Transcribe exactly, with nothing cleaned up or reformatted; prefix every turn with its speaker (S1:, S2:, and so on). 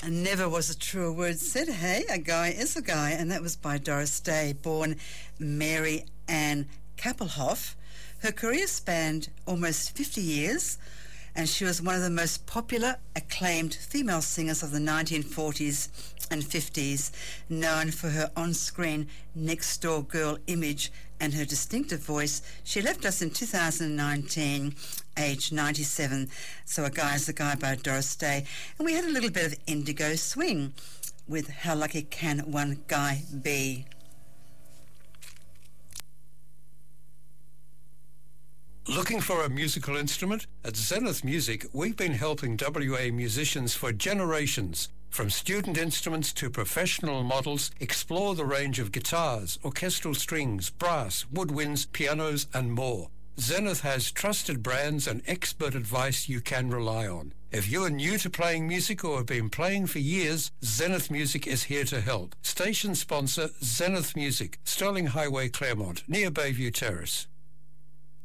S1: And never was a truer word said. Hey, a guy is a guy, and that was by Doris Day, born Mary Ann Kappelhoff. Her career spanned almost fifty years, and she was one of the most popular, acclaimed female singers of the nineteen forties and fifties, known for her on-screen next-door girl image and her distinctive voice. She left us in two thousand nineteen, aged ninety-seven. So A Guy is a Guy by Doris Day. And we had a little bit of Indigo Swing with How Lucky Can One Guy Be?
S2: Looking for a musical instrument? At Zenith Music, we've been helping W A musicians for generations. From student instruments to professional models, explore the range of guitars, orchestral strings, brass, woodwinds, pianos, and more. Zenith has trusted brands and expert advice you can rely on. If you are new to playing music or have been playing for years, Zenith Music is here to help. Station sponsor Zenith Music, Sterling Highway, Claremont, near Bayview Terrace.